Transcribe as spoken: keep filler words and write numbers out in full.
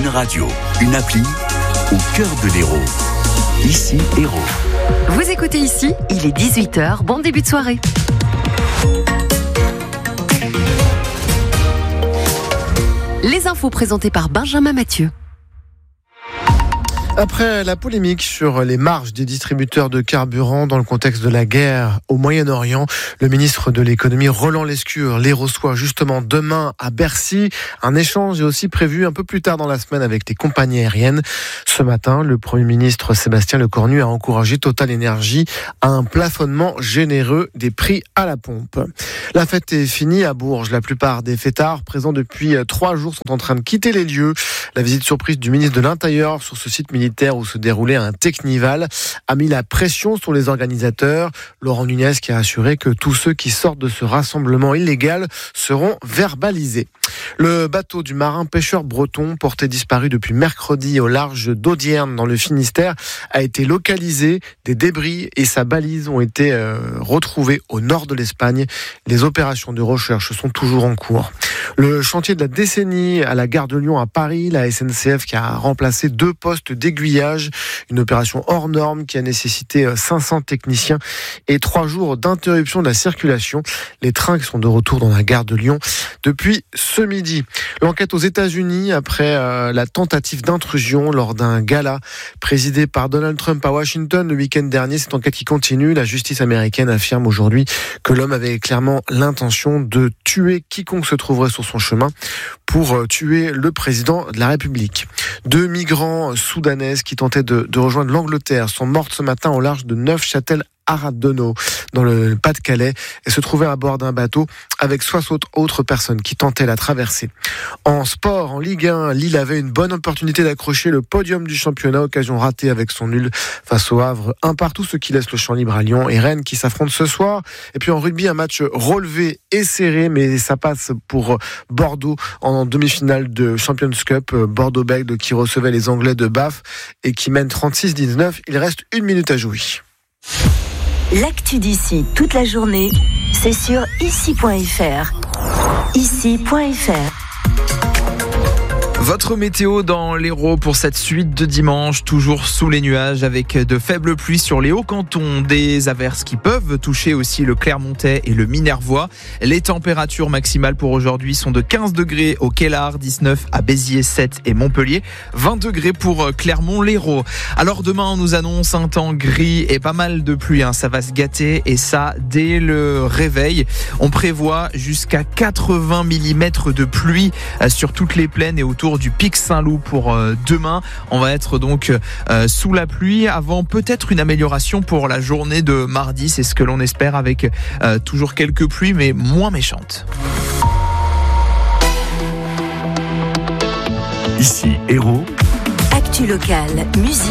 Une radio, une appli, au cœur de l'Hérault. Ici, Hérault. Vous écoutez Ici, il est dix-huit heures, bon début de soirée. Les infos présentées par Benjamin Mathieu. Après la polémique sur les marges des distributeurs de carburant dans le contexte de la guerre au Moyen-Orient, le ministre de l'économie Roland Lescure les reçoit justement demain à Bercy. Un échange est aussi prévu un peu plus tard dans la semaine avec les compagnies aériennes. Ce matin, le Premier ministre Sébastien Lecornu a encouragé Total Énergie à un plafonnement généreux des prix à la pompe. La fête est finie à Bourges. La plupart des fêtards présents depuis trois jours sont en train de quitter les lieux. La visite surprise du ministre de l'Intérieur sur ce site militaire où se déroulait un Technival a mis la pression sur les organisateurs. Laurent Nunez qui a assuré que tous ceux qui sortent de ce rassemblement illégal seront verbalisés. Le bateau du marin pêcheur breton, porté disparu depuis mercredi au large d'Audierne dans le Finistère, a été localisé. Des débris et sa balise ont été euh, retrouvés au nord de l'Espagne. Les opérations de recherche sont toujours en cours. Le chantier de la décennie à la gare de Lyon à Paris, la S N C F qui a remplacé deux postes d'aiguillage, une opération hors norme qui a nécessité cinq cents techniciens et trois jours d'interruption de la circulation. Les trains qui sont de retour dans la gare de Lyon depuis ce midi. L'enquête aux États-Unis après euh, la tentative d'intrusion lors d'un gala présidé par Donald Trump à Washington le week-end dernier. Cette enquête qui continue. La justice américaine affirme aujourd'hui que l'homme avait clairement l'intention de tuer quiconque se trouverait sur son chemin pour tuer le président de la République. Deux migrants soudanaises qui tentaient de, de rejoindre l'Angleterre sont mortes ce matin au large de Neufchâtel Aradono, dans le Pas-de-Calais, et se trouvaient à bord d'un bateau avec soixante autres personnes qui tentaient la traversée. En sport, en Ligue un, Lille avait une bonne opportunité d'accrocher le podium du championnat, occasion ratée avec son nul face au Havre, un partout, ce qui laisse le champ libre à Lyon et Rennes qui s'affrontent ce soir. Et puis en rugby, un match relevé et serré, mais ça passe pour Bordeaux en demi-finale de Champions Cup. Bordeaux-Bègles qui recevait les Anglais de Bath et qui mène trente-six dix-neuf. Il reste une minute à jouer. L'actu d'ici toute la journée, c'est sur ici point f r. ici point f r. Votre météo dans l'Hérault pour cette suite de dimanche, toujours sous les nuages avec de faibles pluies sur les hauts cantons, des averses qui peuvent toucher aussi le Clermontais et le Minervois. Les températures maximales pour aujourd'hui sont de quinze degrés au Quellard, dix-neuf à Béziers, sept et Montpellier, vingt degrés pour Clermont-Lérault. Alors demain on nous annonce un temps gris et pas mal de pluie, hein. Ça va se gâter et ça dès le réveil. On prévoit jusqu'à quatre-vingts millimètres de pluie sur toutes les plaines et autour du Pic Saint-Loup pour euh, demain. On va être donc euh, sous la pluie avant peut-être une amélioration pour la journée de mardi. C'est ce que l'on espère avec euh, toujours quelques pluies mais moins méchantes. Ici, Hérault. Actu locale, musique.